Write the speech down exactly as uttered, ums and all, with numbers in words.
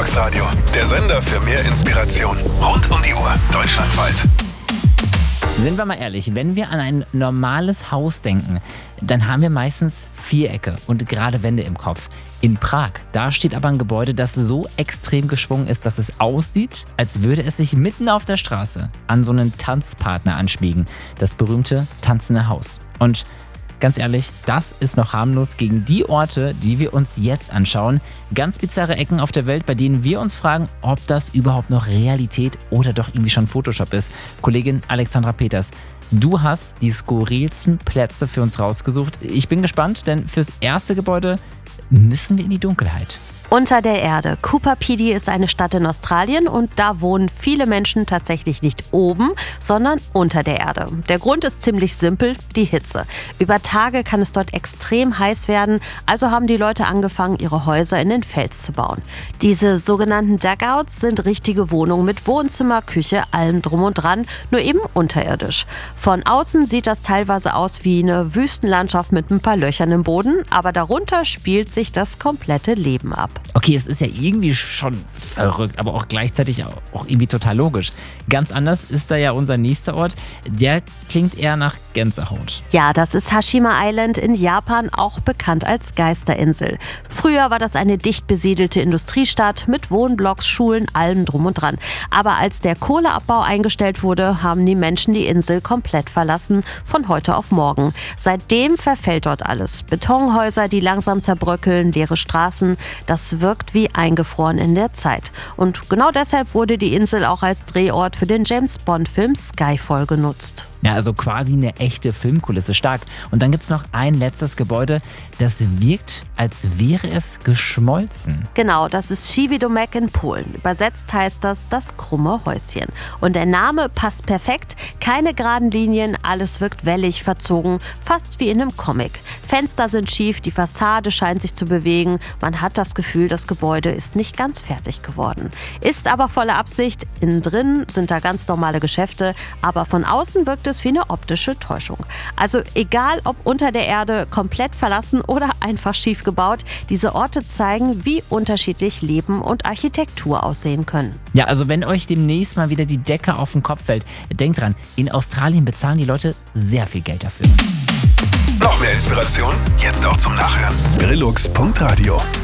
Alltagsradio. Der Sender für mehr Inspiration. Rund um die Uhr, deutschlandweit. Sind wir mal ehrlich, wenn wir an ein normales Haus denken, dann haben wir meistens Vierecke und gerade Wände im Kopf. In Prag, da steht aber ein Gebäude, das so extrem geschwungen ist, dass es aussieht, als würde es sich mitten auf der Straße an so einen Tanzpartner anschmiegen. Das berühmte Tanzende Haus. Und ganz ehrlich, das ist noch harmlos gegen die Orte, die wir uns jetzt anschauen. Ganz bizarre Ecken auf der Welt, bei denen wir uns fragen, ob das überhaupt noch Realität oder doch irgendwie schon Photoshop ist. Kollegin Alexandra Peters, du hast die skurrilsten Plätze für uns rausgesucht. Ich bin gespannt, denn fürs erste Gebäude müssen wir in die Dunkelheit. Unter der Erde. Cooper Pedy ist eine Stadt in Australien und da wohnen viele Menschen tatsächlich nicht oben, sondern unter der Erde. Der Grund ist ziemlich simpel, die Hitze. Über Tage kann es dort extrem heiß werden, also haben die Leute angefangen, ihre Häuser in den Fels zu bauen. Diese sogenannten Dugouts sind richtige Wohnungen mit Wohnzimmer, Küche, allem drum und dran, nur eben unterirdisch. Von außen sieht das teilweise aus wie eine Wüstenlandschaft mit ein paar Löchern im Boden, aber darunter spielt sich das komplette Leben ab. Okay, es ist ja irgendwie schon verrückt, aber auch gleichzeitig auch irgendwie total logisch. Ganz anders ist da ja unser nächster Ort. Der klingt eher nach Gänsehaut. Ja, das ist Hashima Island in Japan, auch bekannt als Geisterinsel. Früher war das eine dicht besiedelte Industriestadt mit Wohnblocks, Schulen, allem drum und dran. Aber als der Kohleabbau eingestellt wurde, haben die Menschen die Insel komplett verlassen, von heute auf morgen. Seitdem verfällt dort alles. Betonhäuser, die langsam zerbröckeln, leere Straßen. Das wirkt wie eingefroren in der Zeit. Und genau deshalb wurde die Insel auch als Drehort für den James-Bond-Film Skyfall genutzt. Ja, also quasi eine echte Filmkulisse, stark. Und dann gibt es noch ein letztes Gebäude, das wirkt, als wäre es geschmolzen. Genau, das ist Siwidomek in Polen. Übersetzt heißt das das krumme Häuschen. Und der Name passt perfekt. Keine geraden Linien, alles wirkt wellig, verzogen, fast wie in einem Comic. Fenster sind schief, die Fassade scheint sich zu bewegen. Man hat das Gefühl, das Gebäude ist nicht ganz fertig geworden. Ist aber volle Absicht. Innen drin sind da ganz normale Geschäfte, aber von außen wirkt es wie eine optische Täuschung. Also egal ob unter der Erde, komplett verlassen oder einfach schief gebaut, diese Orte zeigen, wie unterschiedlich Leben und Architektur aussehen können. Ja, also wenn euch demnächst mal wieder die Decke auf den Kopf fällt, denkt dran, in Australien bezahlen die Leute sehr viel Geld dafür. Noch mehr Inspiration? Jetzt auch zum Nachhören. Brillux Punkt Radio